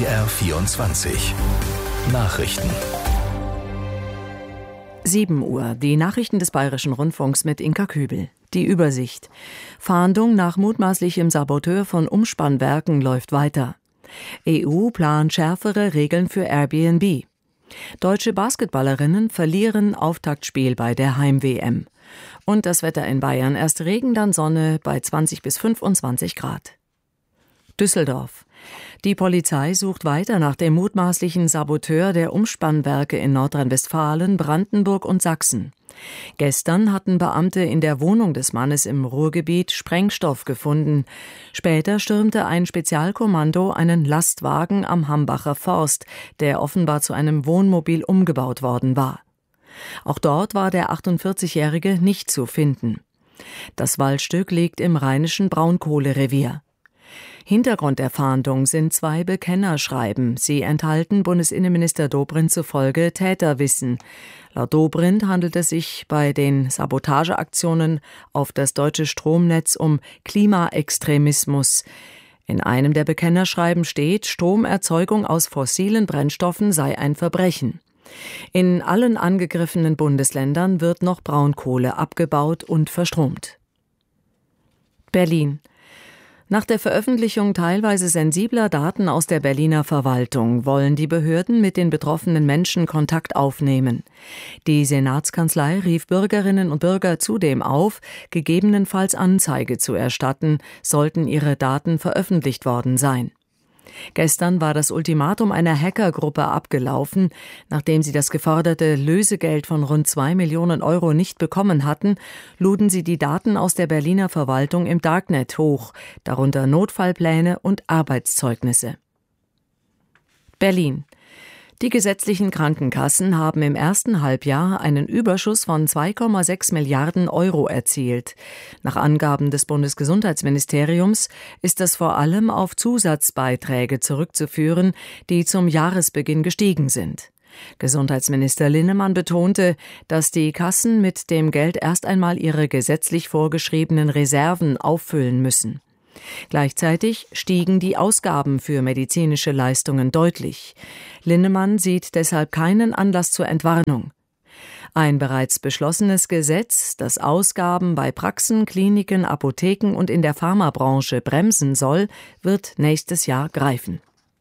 BR24 Nachrichten. 7 Uhr, die Nachrichten des Bayerischen Rundfunks mit Inka Kübel. Die Übersicht. Fahndung nach mutmaßlichem Saboteur von Umspannwerken läuft weiter. EU plant schärfere Regeln für Airbnb. Deutsche Basketballerinnen verlieren Auftaktspiel bei der Heim-WM. Und das Wetter in Bayern: erst Regen, dann Sonne bei 20 bis 25 Grad. Düsseldorf. Die Polizei sucht weiter nach dem mutmaßlichen Saboteur der Umspannwerke in Nordrhein-Westfalen, Brandenburg und Sachsen. Gestern hatten Beamte in der Wohnung des Mannes im Ruhrgebiet Sprengstoff gefunden. Später stürmte ein Spezialkommando einen Lastwagen am Hambacher Forst, der offenbar zu einem Wohnmobil umgebaut worden war. Auch dort war der 48-Jährige nicht zu finden. Das Waldstück liegt im rheinischen Braunkohlerevier. Hintergrund der Fahndung sind 2 Bekennerschreiben. Sie enthalten Bundesinnenminister Dobrindt zufolge Täterwissen. Laut Dobrindt handelt es sich bei den Sabotageaktionen auf das deutsche Stromnetz um Klimaextremismus. In einem der Bekennerschreiben steht, Stromerzeugung aus fossilen Brennstoffen sei ein Verbrechen. In allen angegriffenen Bundesländern wird noch Braunkohle abgebaut und verstromt. Berlin. Nach der Veröffentlichung teilweise sensibler Daten aus der Berliner Verwaltung wollen die Behörden mit den betroffenen Menschen Kontakt aufnehmen. Die Senatskanzlei rief Bürgerinnen und Bürger zudem auf, gegebenenfalls Anzeige zu erstatten, sollten ihre Daten veröffentlicht worden sein. Gestern war das Ultimatum einer Hackergruppe abgelaufen. Nachdem sie das geforderte Lösegeld von rund 2 Millionen Euro nicht bekommen hatten, luden sie die Daten aus der Berliner Verwaltung im Darknet hoch, darunter Notfallpläne und Arbeitszeugnisse. Berlin. Die gesetzlichen Krankenkassen haben im ersten Halbjahr einen Überschuss von 2,6 Milliarden Euro erzielt. Nach Angaben des Bundesgesundheitsministeriums ist das vor allem auf Zusatzbeiträge zurückzuführen, die zum Jahresbeginn gestiegen sind. Gesundheitsminister Linnemann betonte, dass die Kassen mit dem Geld erst einmal ihre gesetzlich vorgeschriebenen Reserven auffüllen müssen. Gleichzeitig stiegen die Ausgaben für medizinische Leistungen deutlich. Linnemann sieht deshalb keinen Anlass zur Entwarnung. Ein bereits beschlossenes Gesetz, das Ausgaben bei Praxen, Kliniken, Apotheken und in der Pharmabranche bremsen soll, wird nächstes Jahr greifen.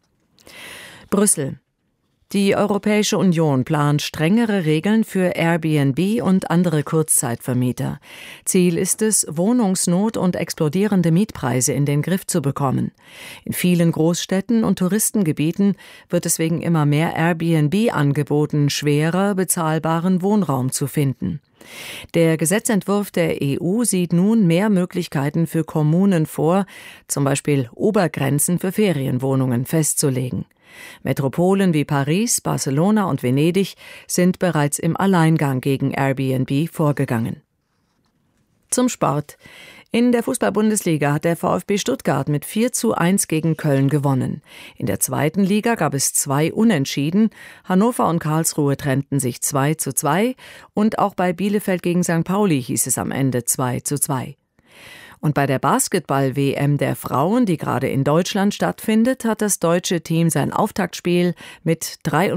Brüssel. Die Europäische Union plant strengere Regeln für Airbnb und andere Kurzzeitvermieter. Ziel ist es, Wohnungsnot und explodierende Mietpreise in den Griff zu bekommen. In vielen Großstädten und Touristengebieten wird es wegen immer mehr Airbnb-Angeboten schwerer, bezahlbaren Wohnraum zu finden. Der Gesetzentwurf der EU sieht nun mehr Möglichkeiten für Kommunen vor, zum Beispiel Obergrenzen für Ferienwohnungen festzulegen. Metropolen wie Paris, Barcelona und Venedig sind bereits im Alleingang gegen Airbnb vorgegangen. Zum Sport. In der Fußball-Bundesliga hat der VfB Stuttgart mit 4:1 gegen Köln gewonnen. In der 2. Liga gab es 2 Unentschieden. Hannover und Karlsruhe trennten sich 2:2 und auch bei Bielefeld gegen St. Pauli hieß es am Ende 2:2. Und bei der Basketball-WM der Frauen, die gerade in Deutschland stattfindet, hat das deutsche Team sein Auftaktspiel mit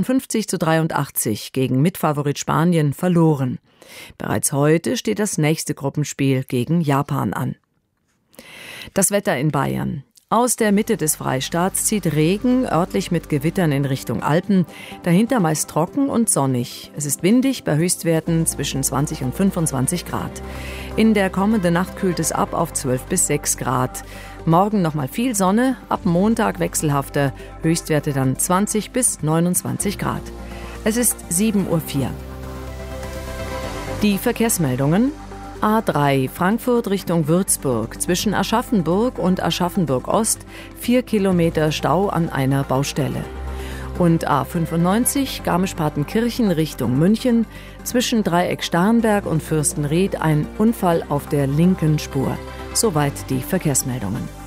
53:83 gegen Mitfavorit Spanien verloren. Bereits heute steht das nächste Gruppenspiel gegen Japan an. Das Wetter in Bayern. Aus der Mitte des Freistaats zieht Regen, örtlich mit Gewittern in Richtung Alpen, dahinter meist trocken und sonnig. Es ist windig, bei Höchstwerten zwischen 20 und 25 Grad. In der kommenden Nacht kühlt es ab auf 12 bis 6 Grad. Morgen nochmal viel Sonne, ab Montag wechselhafter, Höchstwerte dann 20 bis 29 Grad. Es ist 7:04 Uhr. Die Verkehrsmeldungen. A3 Frankfurt Richtung Würzburg. Zwischen Aschaffenburg und Aschaffenburg-Ost 4 Kilometer Stau an einer Baustelle. Und A95 Garmisch-Partenkirchen Richtung München. Zwischen Dreieck Starnberg und Fürstenried ein Unfall auf der linken Spur. Soweit die Verkehrsmeldungen.